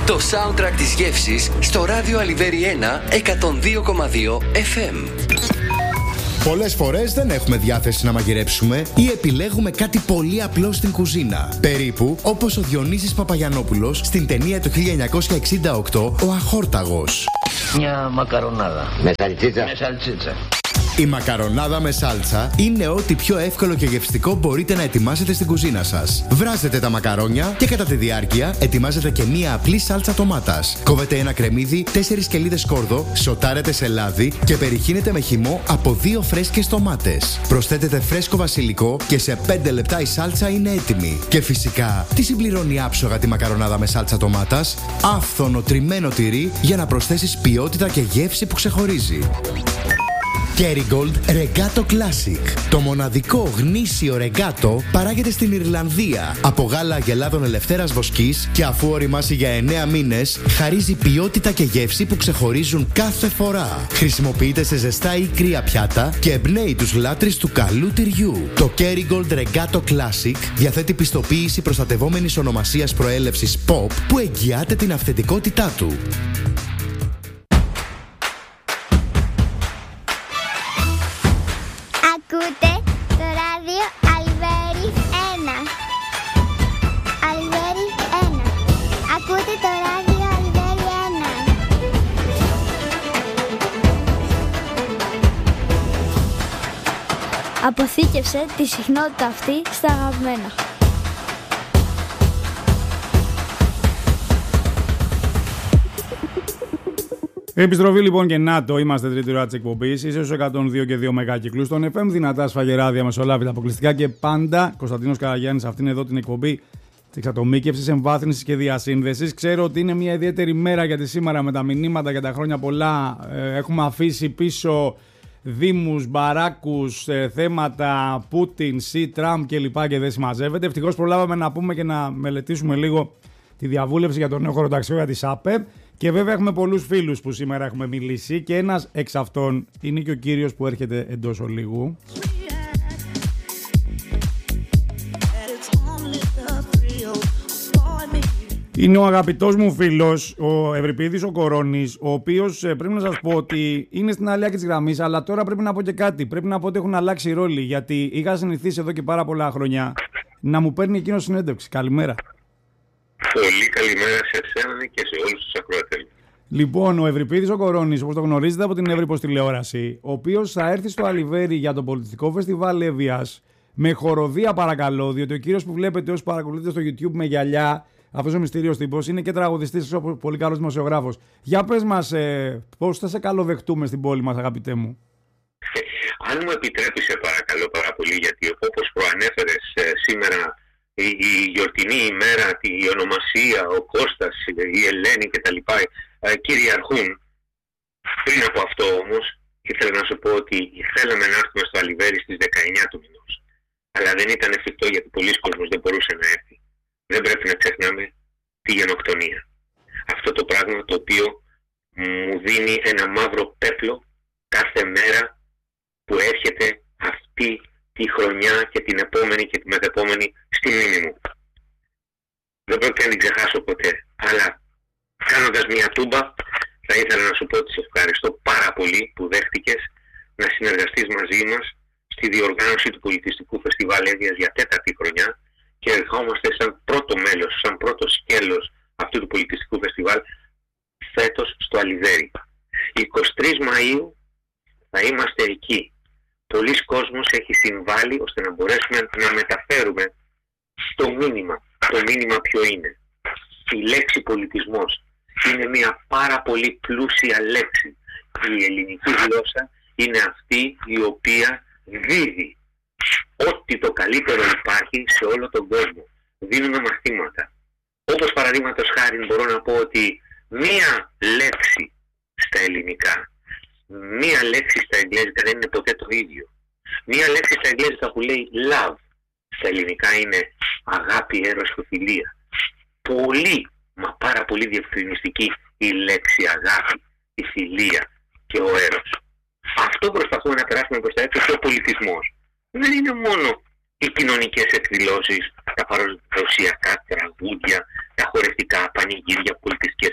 Το soundtrack της γεύσης στο ράδιο Αλιβέρι 1 102,2 FM. Πολλές φορές δεν έχουμε διάθεση να μαγειρέψουμε ή επιλέγουμε κάτι πολύ απλό στην κουζίνα. Περίπου όπως ο Διονύσης Παπαγιαννόπουλος στην ταινία του 1968 «Ο Αχόρταγος». Μια μακαρονάδα. Με σαλτσίτσα. Με σαλτσίτσα. Η μακαρονάδα με σάλτσα είναι ό,τι πιο εύκολο και γευστικό μπορείτε να ετοιμάσετε στην κουζίνα σας. Βράζετε τα μακαρόνια και κατά τη διάρκεια ετοιμάζετε και μία απλή σάλτσα ντομάτας. Κόβετε ένα κρεμμύδι, 4 σκελίδες σκόρδο, σοτάρετε σε λάδι και περιχύνετε με χυμό από 2 φρέσκες ντομάτες. Προσθέτετε φρέσκο βασιλικό και σε 5 λεπτά η σάλτσα είναι έτοιμη. Και φυσικά, τι συμπληρώνει άψογα τη μακαρονάδα με σάλτσα ντομάτας? Άφθονο τριμμένο τυρί για να προσθέσεις ποιότητα και γεύση που ξεχωρίζει. Kerrygold Regato Classic. Το μοναδικό γνήσιο ρεγκάτο παράγεται στην Ιρλανδία από γάλα αγελάδων ελευθέρας βοσκής και αφού οριμάσει για 9 μήνες, χαρίζει ποιότητα και γεύση που ξεχωρίζουν κάθε φορά. Χρησιμοποιείται σε ζεστά ή κρύα πιάτα και εμπνέει τους λάτρεις του καλού τυριού. Το Kerrygold Regato Classic διαθέτει πιστοποίηση προστατευόμενης ονομασίας προέλευσης POP που εγγυάται την αυθεντικότητά του. Ακούτε το ράδιο Αλιβέρι 1. Αλιβέρι 1. Ακούτε το ράδιο Αλιβέρι 1. Αποθήκευσε τη συχνότητα αυτή στα αγαπημένα. Επιστροφή λοιπόν και να το είμαστε τρίτη ώρα της εκπομπής. Είσαι στους 102 και 2 μεγάκυκλους στον FM, δυνατά σφαγεράδια, μεσολάβητα αποκλειστικά και πάντα. Κωνσταντίνος Καραγιάννης, αυτήν εδώ την εκπομπή της εξατομίκευσης, εμβάθυνσης και διασύνδεσης. Ξέρω ότι είναι μια ιδιαίτερη μέρα γιατί σήμερα με τα μηνύματα για τα χρόνια πολλά έχουμε αφήσει πίσω δήμους, μπαράκους, θέματα Πούτιν, Σι, Τραμπ κλπ. Και δεν συμμαζεύεται. Ευτυχώς προλάβαμε να πούμε και να μελετήσουμε λίγο τη διαβούλευση για το νέο χωροταξιό της ΑΠΕ. Και βέβαια έχουμε πολλούς φίλους που σήμερα έχουμε μιλήσει και ένας εξ αυτών είναι και ο κύριος που έρχεται εντός ολίγου. Είναι ο αγαπητός μου φίλος, ο Ευρυπίδης ο Κορώνης, ο οποίος πρέπει να σας πω ότι είναι στην άλλη άκρη της γραμμής, αλλά τώρα πρέπει να πω και κάτι. Πρέπει να πω ότι έχουν αλλάξει οι ρόλοι, γιατί είχα συνηθίσει εδώ και πάρα πολλά χρόνια να μου παίρνει εκείνο συνέντευξη. Καλημέρα. Πολύ καλημέρα σε εσένα και σε όλους τους ακροατές. Λοιπόν, ο Ευρυπίδης ο Κορώνης, όπως το γνωρίζετε από την Εύρυπος τηλεόραση, ο οποίος θα έρθει στο Αλιβέρι για το πολιτιστικό φεστιβάλ Εύβοιας με χοροδία, παρακαλώ, διότι ο κύριος που βλέπετε όσοι παρακολουθείτε στο YouTube με γυαλιά, αυτός ο μυστήριος τύπος, είναι και τραγουδιστής, πολύ καλός δημοσιογράφος. Για πες μας, πώς θα σε καλοδεχτούμε στην πόλη μας, αγαπητέ μου? Αν μου επιτρέπεις, σε παρακαλώ πάρα πολύ, γιατί όπως προανέφερες σήμερα, η γιορτινή ημέρα, η ονομασία, ο Κώστας, η Ελένη κτλ. Κυριαρχούν. Πριν από αυτό όμως, ήθελα να σου πω ότι θέλαμε να έρθουμε στο Αλιβέρι στις 19 του μηνός. Αλλά δεν ήταν εφικτό γιατί πολλοί κόσμος δεν μπορούσε να έρθει. Δεν πρέπει να ξεχνάμε τη γενοκτονία. Αυτό το πράγμα το οποίο μου δίνει ένα μαύρο πέπλο κάθε μέρα που έρχεται αυτή τη χρονιά και την επόμενη και τη μεθεπόμενη στη μνήμη μου. Δεν πρόκειται να την ξεχάσω ποτέ. Αλλά κάνοντας μια τούμπα, θα ήθελα να σου πω ότι σε ευχαριστώ πάρα πολύ που δέχτηκες να συνεργαστείς μαζί μας στη διοργάνωση του πολιτιστικού φεστιβάλ Εύβοιας για 4η χρονιά και ερχόμαστε σαν πρώτο μέλος, σαν πρώτο σκέλος αυτού του πολιτιστικού φεστιβάλ φέτος στο Αλιβέρι. 23 Μαΐου θα είμαστε εκεί. Πολλοί κόσμος έχει συμβάλει ώστε να μπορέσουμε να μεταφέρουμε το μήνυμα. Το μήνυμα ποιο είναι? Η λέξη πολιτισμός είναι μια πάρα πολύ πλούσια λέξη. Η ελληνική γλώσσα είναι αυτή η οποία δίδει ό,τι το καλύτερο υπάρχει σε όλο τον κόσμο. Δίνουμε μαθήματα. Όπως παραδείγματος χάρη μπορώ να πω ότι μία λέξη στα ελληνικά, μία λέξη στα εγγλέζικα δεν είναι ποτέ το ίδιο. Μία λέξη στα εγγλέζικα που λέει love, στα ελληνικά είναι αγάπη, έρος και φιλία. Πολύ, μα πάρα πολύ διευκρινιστική η λέξη αγάπη, η φιλία και ο έρος. Αυτό προσπαθούμε να περάσουμε προς τα έξω και ο πολιτισμός. Δεν είναι μόνο οι κοινωνικές εκδηλώσεις, τα παραδοσιακά τραγούδια, τα χορευτικά πανηγύρια, πολιτιστική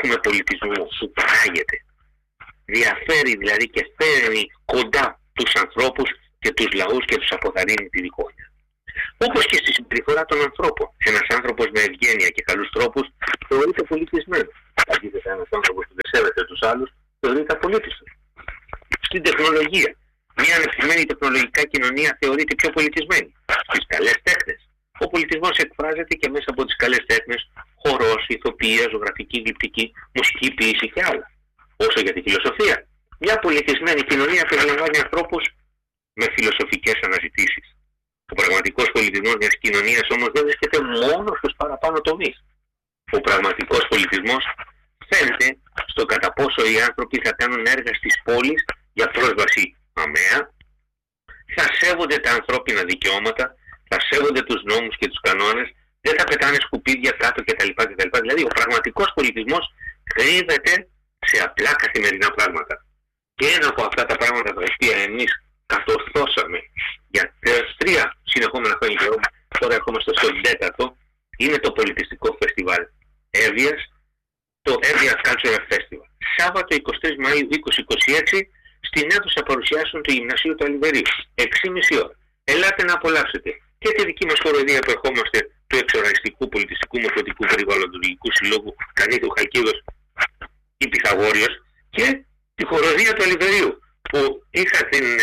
έχουμε πολιτισμό που παράγεται. Διαφέρει δηλαδή και φέρνει κοντά τους ανθρώπους και τους λαούς και τους αποθαρρύνει τη διχόνοια. Όπως και στη συμπεριφορά των ανθρώπων. Ένας άνθρωπος με ευγένεια και καλούς τρόπους θεωρείται πολιτισμένος. Αντίθετα, ένας άνθρωπος που δεν σέβεται τους άλλους θεωρείται απολύτιστος. Στην τεχνολογία. Μια ανεπτυγμένη τεχνολογικά κοινωνία θεωρείται πιο πολιτισμένη. Στις καλές τέχνες. Ο πολιτισμός εκφράζεται και μέσα από τις καλές τέχνες, χορός, ηθοποιία, ζωγραφική, γλυπτική, μουσική, ποίηση και άλλα. Όσο για τη φιλοσοφία. Μια πολιτισμένη κοινωνία περιλαμβάνει ανθρώπους με φιλοσοφικές αναζητήσεις. Ο πραγματικός πολιτισμός μιας κοινωνίας όμως δεν βρίσκεται μόνο στους παραπάνω τομείς. Ο πραγματικός πολιτισμός φαίνεται στο κατά πόσο οι άνθρωποι θα κάνουν έργα στις πόλεις για πρόσβαση αμαία, θα σέβονται τα ανθρώπινα δικαιώματα, θα σέβονται τους νόμους και τους κανόνες, δεν θα πετάνε σκουπίδια κάτω κτλ. Δηλαδή ο πραγματικός πολιτισμός κρύβεται σε απλά καθημερινά πράγματα. Και ένα από αυτά τα πράγματα τα οποία εμείς κατορθώσαμε για 3 συνεχόμενα χρόνια και τώρα ερχόμαστε στο 4ο, είναι το πολιτιστικό φεστιβάλ Εύβοιας, το Εύβοια Cultural Festival. Σάββατο 23 Μαΐου 2026 στην αίθουσα παρουσιάσεων του Γυμνασίου του Αλιβερίου. 6,5 ώρα. Ελάτε να απολαύσετε και τη δική μας χοροδία που ερχόμαστε του Εξοραϊστικού Πολιτιστικού Μορφωτικού Περιβαλλοντολογικού Συλλόγου Κανήθου Χαλκίδος ή Πυθαγόριος και τη χοροδία του Αλιβερίου που είχα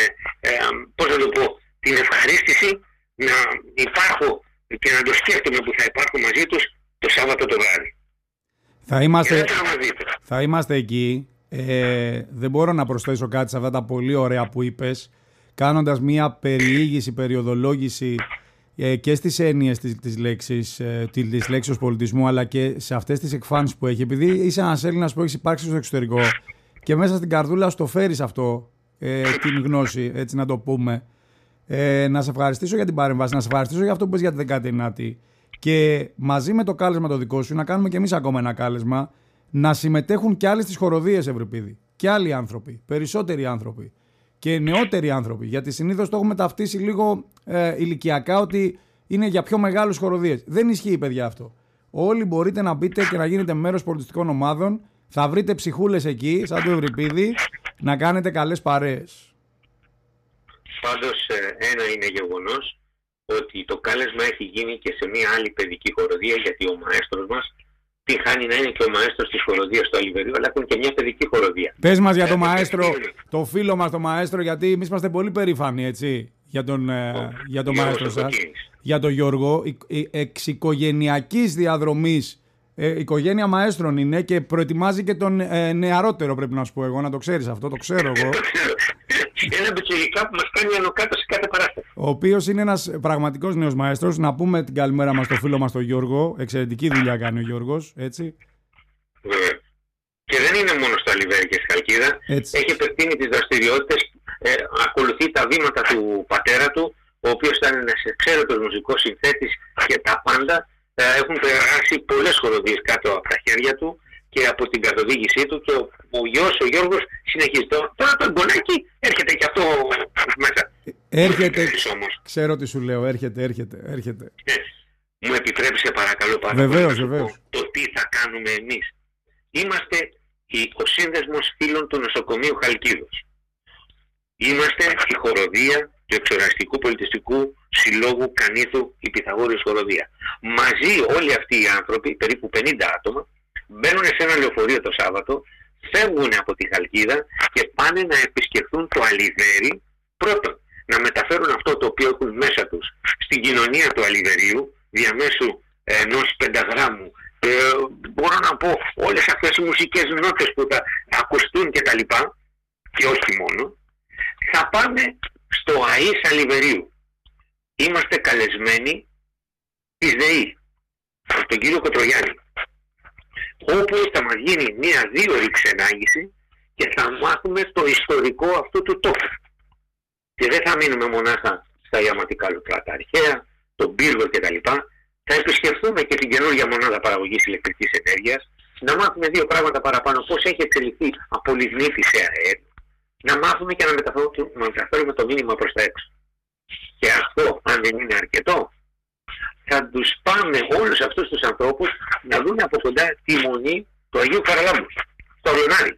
την ευχαρίστηση να υπάρχω και να το σκέφτομαι που θα υπάρχω μαζί τους το Σάββατο το βράδυ. Θα είμαστε εκεί. Δεν μπορώ να προσθέσω κάτι σε αυτά τα πολύ ωραία που είπες, κάνοντας μια περιήγηση, περιοδολόγηση και στις έννοιες της λέξης πολιτισμού, αλλά και σε αυτές τις εκφάνσεις που έχει. Επειδή είσαι ένας Έλληνας που έχει υπάρξει στο εξωτερικό και μέσα στην καρδούλα σου το φέρεις αυτό, την γνώση, έτσι να το πούμε. Να σε ευχαριστήσω για την παρέμβαση, να σε ευχαριστήσω για αυτό που είπες για την 19η και μαζί με το κάλεσμα το δικό σου να κάνουμε και εμείς ακόμα ένα κάλεσμα να συμμετέχουν και άλλοι στις χοροδίες, Ευρυπίδη, και άλλοι άνθρωποι, περισσότεροι άνθρωποι και νεότεροι άνθρωποι, γιατί συνήθως το έχουμε ταυτίσει λίγο ηλικιακά ότι είναι για πιο μεγάλους χοροδίες. Δεν ισχύει, παιδιά, αυτό. Όλοι μπορείτε να μπείτε και να γίνετε μέρος πολιτιστικών ομάδων, θα βρείτε ψυχούλες εκεί, σαν το Ευρυπίδη, να κάνετε καλές παρέες. Πάντως ένα είναι γεγονός ότι το κάλεσμα έχει γίνει και σε μια άλλη παιδική χοροδία, γιατί ο μαέστρος μας τι χάνει να είναι και ο μαέστρος της χοροδίας του Αλιβερίου, αλλά έχουν και μια παιδική χοροδία. Πες μας για το μαέστρο, το φίλο μας το μαέστρο, γιατί εμείς είμαστε πολύ περήφανοι, έτσι, για τον μαέστρο σας, για τον Γιώργο, εξοικογενειακής διαδρομής. Οικογένεια μαέστρων είναι και προετοιμάζει και τον νεαρότερο, πρέπει να σου πω εγώ, να το ξέρεις αυτό, το ξέρω εγώ. Ένα μπιτσιλικά που μας κάνει άνω κάτω σε κάθε παράσταση. Ο οποίος είναι ένας πραγματικός νέος μαέστρος. Να πούμε την καλημέρα μας στο φίλο μας τον Γιώργο. Εξαιρετική δουλειά κάνει ο Γιώργος, έτσι. Βέβαια. Και δεν είναι μόνο στο Αλιβέρι και στη Χαλκίδα. Έτσι. Έχει επεκτείνει τις δραστηριότητες, ακολουθεί τα βήματα του πατέρα του, ο οποίος ήταν ένας εξαίρετος μουσικός συνθέτης και τα πάντα. Έχουν περάσει πολλές χοροδίες κάτω από τα χέρια του και από την καθοδήγησή του και ο γιος, ο Γιώργος, συνεχίζει. Τώρα το γκολάκι έρχεται και αυτό μέσα. Έρχεται, ξέρω τι σου λέω, έρχεται. Μου επιτρέψε παρακαλώ πάρα βεβαίως. Το τι θα κάνουμε εμείς. Είμαστε ο σύνδεσμος φίλων του νοσοκομείου Χαλκίδος. Είμαστε η χοροδία του Εξοραϊστικού Πολιτιστικού Συλλόγου Κανήθου η Πυθαγόριος Χοροδία. Μαζί όλοι αυτοί οι άνθρωποι, περίπου 50 άτομα, μπαίνουν σε ένα λεωφορείο το Σάββατο, φεύγουν από τη Χαλκίδα και πάνε να επισκεφθούν το Αλιβέρι. Πρώτον, να μεταφέρουν αυτό το οποίο έχουν μέσα τους στην κοινωνία του Αλιβερίου, διαμέσου ενός πενταγράμμου. Μπορώ να πω όλες αυτές οι μουσικές νότες που θα ακουστούν και τα λοιπά, και όχι μόνο. Θα πάμε στο ΑΐΣ Αλιβερίου. Είμαστε καλεσμένοι της ΔΕΗ, τον κύριο Κοτρογιάννη, όπου θα μας γίνει μία 2ωρη ξενάγηση και θα μάθουμε το ιστορικό αυτού του τόπου. Και δεν θα μείνουμε μονάχα στα ιαματικά λουτρά, τα αρχαία, τον πύργο κτλ. Θα επισκεφθούμε και την καινούργια μονάδα παραγωγής ηλεκτρικής ενέργειας, να μάθουμε 2 πράγματα παραπάνω, πώς έχει εξελιχθεί από λιγνίτη σε αέριο, να μάθουμε και να μεταφέρουμε το μήνυμα προς τα έξω. Και αυτό, αν δεν είναι αρκετό, θα τους πάμε όλους αυτούς τους ανθρώπους να δουν από κοντά τη μονή του Αγίου Χαραλάμπου, στο Λονάρι.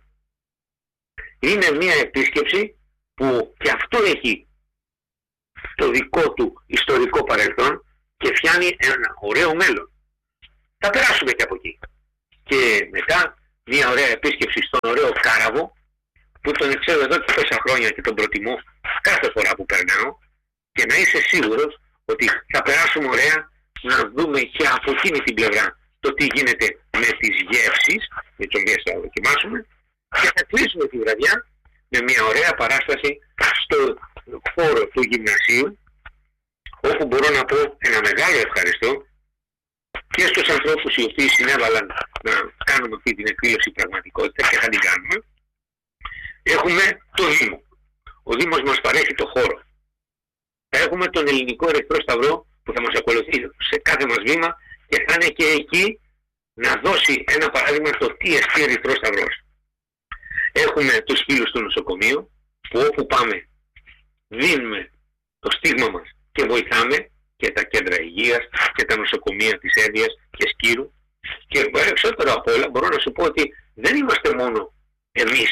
Είναι μια επίσκεψη που και αυτό έχει το δικό του ιστορικό παρελθόν και φτιάνει ένα ωραίο μέλλον. Θα περάσουμε και από εκεί. Και μετά μια ωραία επίσκεψη στον ωραίο Κάραβο, που τον ξέρω εδώ και τόσα χρόνια και τον προτιμώ κάθε φορά που περνάω, και να είσαι σίγουρος ότι θα περάσουμε ωραία να δούμε και από εκείνη την πλευρά το τι γίνεται με τις γεύσεις, με τις οποίες θα δοκιμάσουμε, και θα κλείσουμε τη βραδιά με μια ωραία παράσταση στο χώρο του γυμνασίου, όπου μπορώ να πω ένα μεγάλο ευχαριστώ και στους ανθρώπους οι οποίοι συνέβαλαν να κάνουμε αυτή την εκδήλωση πραγματικότητα και θα την κάνουμε. Έχουμε το Δήμο. Ο Δήμος μας παρέχει το χώρο. Θα έχουμε τον Ελληνικό Ερυθρό Σταυρό που θα μας ακολουθεί σε κάθε μας βήμα και θα είναι και εκεί να δώσει ένα παράδειγμα το τι εστί Ερυθρός Σταυρός. Έχουμε τους φίλους του νοσοκομείου που όπου πάμε δίνουμε το στίγμα μας και βοηθάμε και τα κέντρα υγείας και τα νοσοκομεία της Εύβοιας και Σκύρου. Και περισσότερο απ' όλα μπορώ να σου πω ότι δεν είμαστε μόνο εμείς,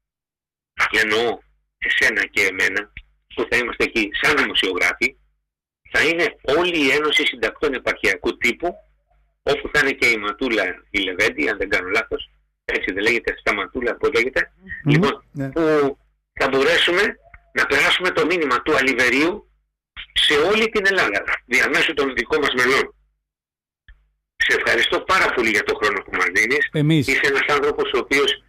εννοώ εσένα και εμένα, που θα είμαστε εκεί σαν δημοσιογράφοι, θα είναι όλη η Ένωση Συντακτών Επαρχιακού Τύπου, όπου θα είναι και η Ματούλα η Λεβέντη, αν δεν κάνω λάθος, έτσι δεν λέγεται, Σταματούλα, πώς λέγεται, λοιπόν, που θα μπορέσουμε να περάσουμε το μήνυμα του Αλιβερίου σε όλη την Ελλάδα, διαμέσου των δικών μας μελών. Σε ευχαριστώ πάρα πολύ για τον χρόνο που μας δίνεις. Είσαι ένας άνθρωπος ο οποίος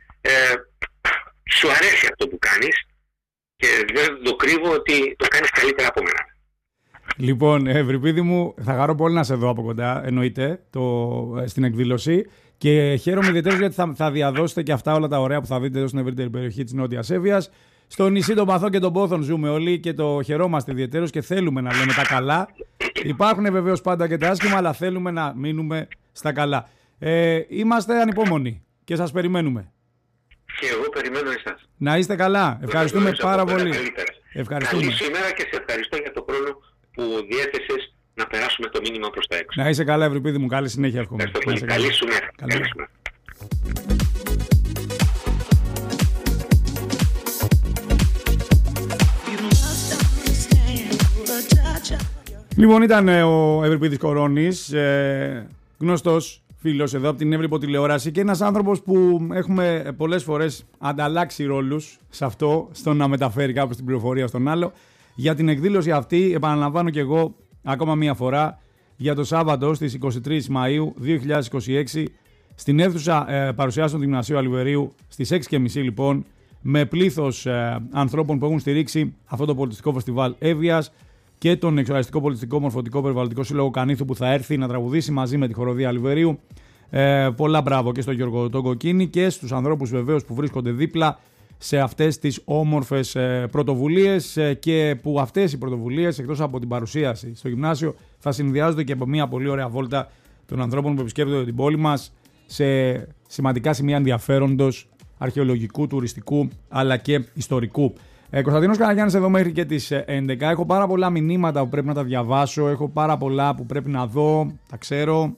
σου αρέσει αυτό που κάνεις και δεν το κρύβω ότι το κάνεις καλύτερα από μένα. Λοιπόν, Ευρυπίδη μου, θα χαρώ πολύ να σε δω από κοντά, εννοείται, στην εκδήλωση. Και χαίρομαι ιδιαίτερα γιατί θα διαδώσετε και αυτά όλα τα ωραία που θα δείτε εδώ στην ευρύτερη περιοχή της Νότιας Εύβοιας. Στο νησί των Παθών και των Πόθων ζούμε όλοι και το χαιρόμαστε ιδιαιτέρως και θέλουμε να λέμε τα καλά. Υπάρχουν βεβαίως πάντα και τα άσχημα, αλλά θέλουμε να μείνουμε στα καλά. Είμαστε ανυπόμονοι και σας περιμένουμε. Και εγώ περιμένω εσάς. Να είστε καλά. Ευχαριστούμε πάρα πολύ. Ευχαριστούμε. Καλή σήμερα και σε ευχαριστώ για το χρόνο που διέθεσες να περάσουμε το μήνυμα προς τα έξω. Να είσαι καλά, Ευρυπίδη μου. Καλή συνέχεια εύχομαι. Καλή σου μέρα. Λοιπόν, ήταν ο Ευρυπίδης Κορώνης, γνωστός φίλος εδώ από την Εύρυπο τηλεόραση και ένας άνθρωπος που έχουμε πολλές φορές ανταλλάξει ρόλους σε αυτό, στο να μεταφέρει κάπως την πληροφορία στον άλλο. Για την εκδήλωση αυτή, επαναλαμβάνω και εγώ ακόμα μία φορά, για το Σάββατο στις 23 Μαΐου 2026, στην αίθουσα παρουσιάσεων του Γυμνασίου Αλιβερίου, στις 6.30 λοιπόν, με πλήθος ανθρώπων που έχουν στηρίξει αυτό το πολιτιστικό φεστιβάλ Εύβοιας και τον Εξοραϊστικό Πολιτιστικό Μορφωτικό Περιβαλλοντικό Σύλλογο Κανήθου που θα έρθει να τραγουδήσει μαζί με τη χοροδία Αλιβερίου. Πολλά μπράβο και στον Γιώργο τον Κοκκίνη και στους ανθρώπους βεβαίως που βρίσκονται δίπλα σε αυτές τις όμορφες πρωτοβουλίες και που αυτές οι πρωτοβουλίες, εκτός από την παρουσίαση στο γυμνάσιο, θα συνδυάζονται και από μια πολύ ωραία βόλτα των ανθρώπων που επισκέπτονται την πόλη μας σε σημαντικά σημεία ενδιαφέροντος αρχαιολογικού, τουριστικού αλλά και ιστορικού. Κωνσταντίνος Καραγιάννης εδώ μέχρι και τις 11. Έχω πάρα πολλά μηνύματα που πρέπει να τα διαβάσω, έχω πάρα πολλά που πρέπει να δω, τα ξέρω.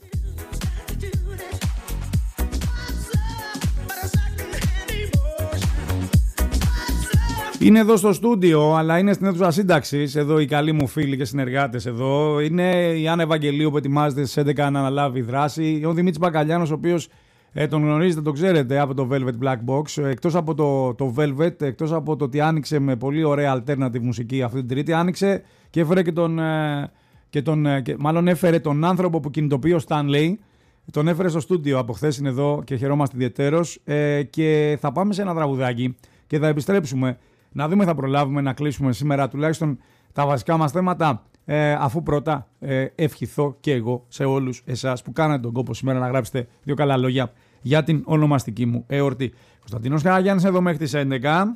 Είναι εδώ στο στούντιο, αλλά είναι στην αίθουσα σύνταξης. Εδώ οι καλοί μου φίλοι και συνεργάτες εδώ. Είναι η Άννα Ευαγγελίου που ετοιμάζεται στις 11 να αναλάβει δράση. Ο Δημήτρης Μπακαλιάνος, ο οποίος τον γνωρίζετε, τον ξέρετε από το Velvet Black Box. Εκτός από το Velvet, εκτός από το ότι άνοιξε με πολύ ωραία alternative μουσική αυτή την Τρίτη, άνοιξε και έφερε μάλλον έφερε τον άνθρωπο που κινητοποιεί ο Stanley. Τον έφερε στο στούντιο από χθες, είναι εδώ και χαιρόμαστε ιδιαιτέρως. Και θα πάμε σε ένα τραγουδάκι και θα επιστρέψουμε. Να δούμε, θα προλάβουμε να κλείσουμε σήμερα τουλάχιστον τα βασικά μας θέματα, αφού πρώτα ευχηθώ και εγώ σε όλους εσάς που κάνατε τον κόπο σήμερα να γράψετε δύο καλά λόγια για την ονομαστική μου εορτή. Κωνσταντίνος Καραγιάννης εδώ μέχρι τις 11.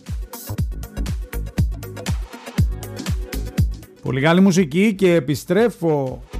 Πολύ καλή μουσική και επιστρέφω